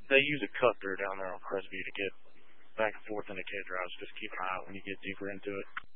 They use a cut through down there on Crestview to get back and forth into K drives. Just keep an eye out when you get deeper into it.